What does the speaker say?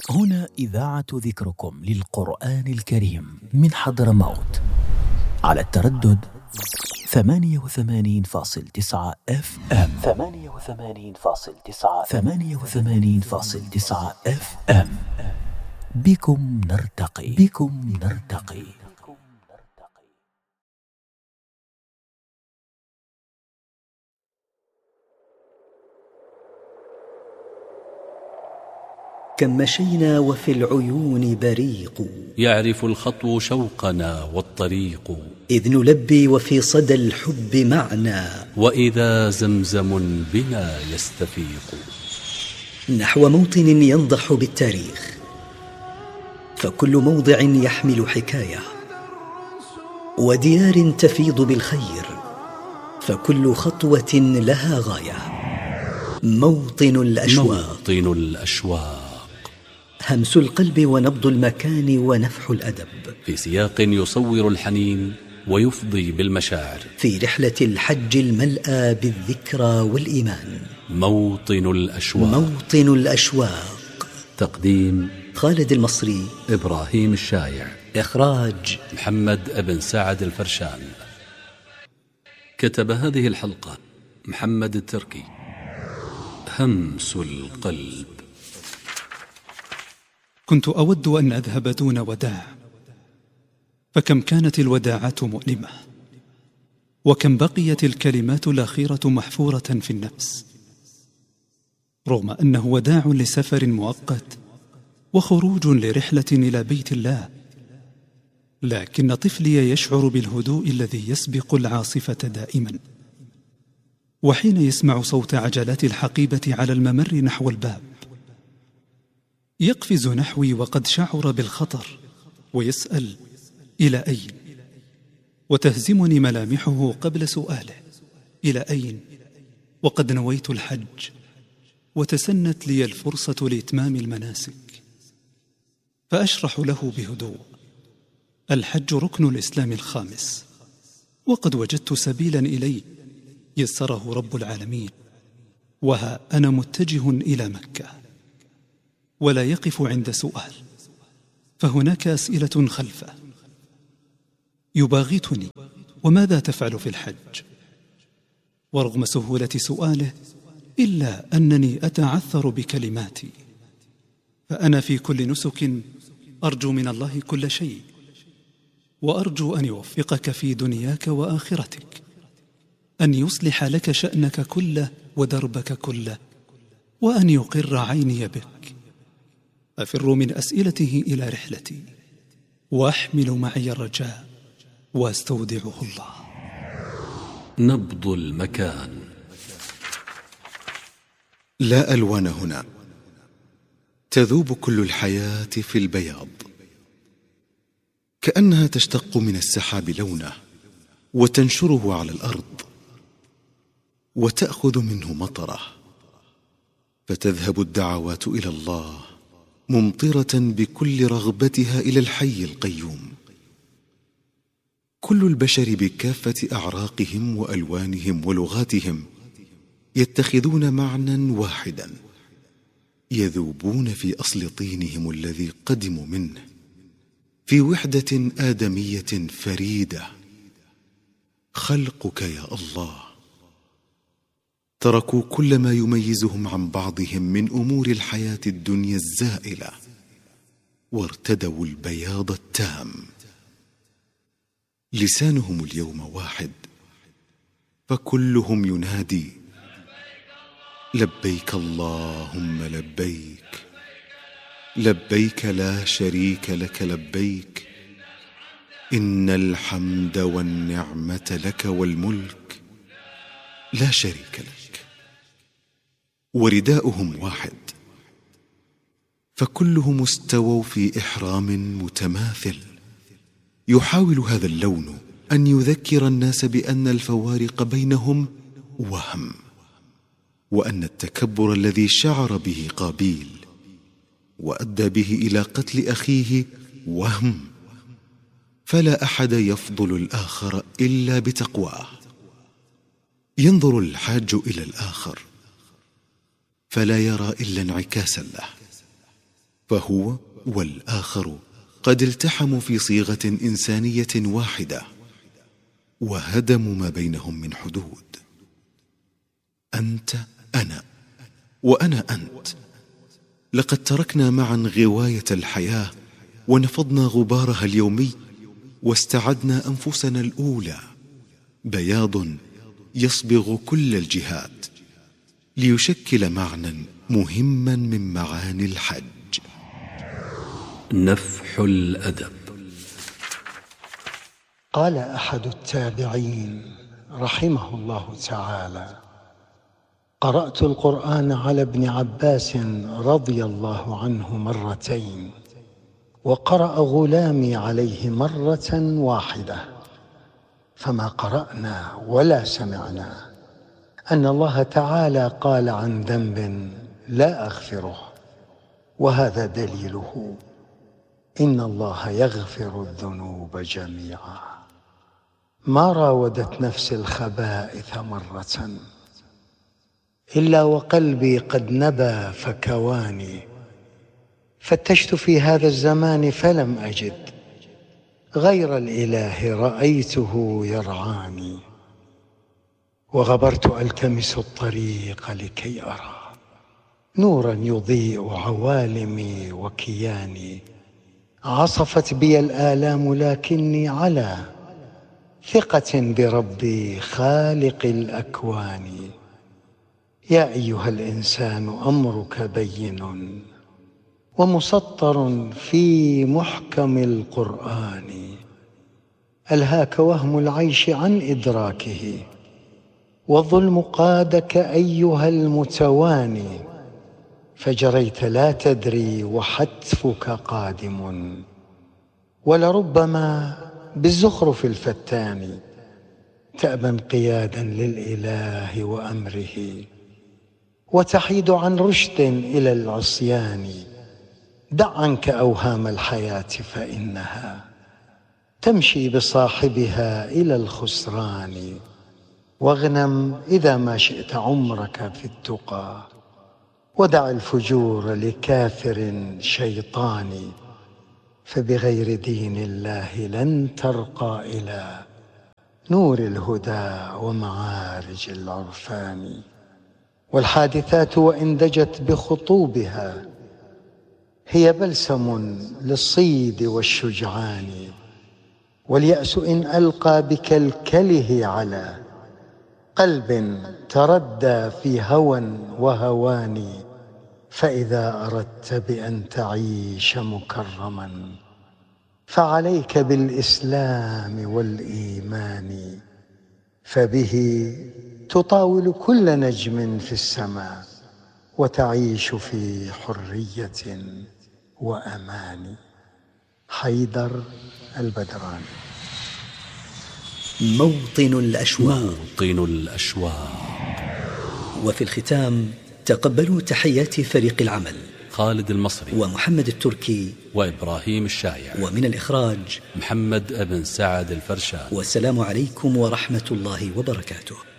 هنا إذاعة ذكركم للقرآن الكريم من حضرموت على التردد 88.9 FM 88.9 FM. بكم نرتقي. كم مشينا وفي العيون بريق، يعرف الخطو شوقنا والطريق، إذ نلبي وفي صدى الحب معنا، وإذا زمزم بنا يستفيق. نحو موطن ينضح بالتاريخ، فكل موضع يحمل حكاية، وديار تفيض بالخير، فكل خطوة لها غاية. موطن الأشواق، همس القلب ونبض المكان ونفح الأدب، في سياق يصور الحنين ويفضي بالمشاعر، في رحلة الحج الملأى بالذكرى والإيمان. موطن الأشواق. تقديم خالد المصري، إبراهيم الشايع، إخراج محمد ابن سعد الفرشان. كتب هذه الحلقة محمد التركي. همس القلب. كنت أود أن أذهب دون وداع، فكم كانت الوداعات مؤلمة، وكم بقيت الكلمات الأخيرة محفورة في النفس، رغم أنه وداع لسفر مؤقت وخروج لرحلة إلى بيت الله. لكن طفلي يشعر بالهدوء الذي يسبق العاصفة دائما، وحين يسمع صوت عجلات الحقيبة على الممر نحو الباب يقفز نحوي وقد شعر بالخطر، ويسأل إلى أين؟ وتهزمني ملامحه قبل سؤاله إلى أين؟ وقد نويت الحج وتسنت لي الفرصة لإتمام المناسك، فأشرح له بهدوء: الحج ركن الإسلام الخامس، وقد وجدت سبيلا إليه يسره رب العالمين، وها أنا متجه إلى مكة. ولا يقف عند سؤال، فهناك أسئلة خلفه. يباغتني: وماذا تفعل في الحج؟ ورغم سهولة سؤاله إلا أنني أتعثر بكلماتي، فأنا في كل نسك أرجو من الله كل شيء، وأرجو أن يوفقك في دنياك وآخرتك، أن يصلح لك شأنك كله ودربك كله، وأن يقر عيني بك. أفر من أسئلته إلى رحلتي، وأحمل معي الرجاء، واستودعه الله. نبض المكان. لا ألوان هنا، تذوب كل الحياة في البياض، كأنها تشتق من السحاب لونه وتنشره على الأرض، وتأخذ منه مطره، فتذهب الدعوات إلى الله ممطرة بكل رغبتها إلى الحي القيوم. كل البشر بكافة أعراقهم وألوانهم ولغاتهم يتخذون معنى واحدا، يذوبون في أصل طينهم الذي قدموا منه، في وحدة آدمية فريدة. خلقك يا الله. تركوا كل ما يميزهم عن بعضهم من أمور الحياة الدنيا الزائلة، وارتدوا البياض التام. لسانهم اليوم واحد، فكلهم ينادي: لبيك اللهم لبيك، لبيك لا شريك لك لبيك، إن الحمد والنعمة لك والملك لا شريك لك. ورداؤهم واحد، فكلهم استووا في إحرام متماثل. يحاول هذا اللون أن يذكر الناس بأن الفوارق بينهم وهم، وأن التكبر الذي شعر به قابيل وأدى به إلى قتل أخيه وهم، فلا أحد يفضل الآخر إلا بتقواه. ينظر الحاج إلى الآخر فلا يرى إلا انعكاسا له، فهو والآخر قد التحموا في صيغة إنسانية واحدة، وهدموا ما بينهم من حدود. أنت أنا، وأنا أنت. لقد تركنا معا غواية الحياة ونفضنا غبارها اليومي، واستعدنا أنفسنا الأولى، بياض يصبغ كل الجهات، ليشكل معنى مهما من معاني الحج. نفح الأدب. قال أحد التابعين رحمه الله تعالى: قرأت القرآن على ابن عباس رضي الله عنه مرتين، وقرأ غلامي عليه مرة واحدة، فما قرأنا ولا سمعنا أن الله تعالى قال عن ذنب لا أغفره، وهذا دليله: إن الله يغفر الذنوب جميعا. ما راودت نفسي الخبائث مرة إلا وقلبي قد نبى فكواني، فتشت في هذا الزمان فلم أجد غير الإله رأيته يرعاني، وغبرت ألتمس الطريق لكي أرى نورا يضيء عوالمي وكياني. عصفت بي الآلام لكني على ثقة بربي خالق الأكوان. يا أيها الإنسان أمرك بين ومسطر في محكم القرآن، ألهاك وهم العيش عن إدراكه، والظلم قادك أيها المتواني، فجريت لا تدري وحتفك قادم، ولربما بالزخرف الفتان تأبى انقيادا للإله وأمره، وتحيد عن رشد إلى العصيان. دع عنك أوهام الحياة فإنها تمشي بصاحبها إلى الخسران، واغنم إذا ما شئت عمرك في التقى، ودع الفجور لكافر شيطان، فبغير دين الله لن ترقى إلى نور الهدى ومعارج العرفان. والحادثات وإن دجت بخطوبها هي بلسم للصيد والشجعان، واليأس إن ألقى بكلكله على قلب تردى في هوى وهوان، فإذا أردت بأن تعيش مكرما فعليك بالإسلام والإيمان، فبه تطاول كل نجم في السماء وتعيش في حرية وأمان. حيدر البدراني. موطن الأشواق. موطن الأشواق. وفي الختام تقبلوا تحيات فريق العمل: خالد المصري ومحمد التركي وإبراهيم الشايع، ومن الإخراج محمد بن سعد الفرشاد. والسلام عليكم ورحمة الله وبركاته.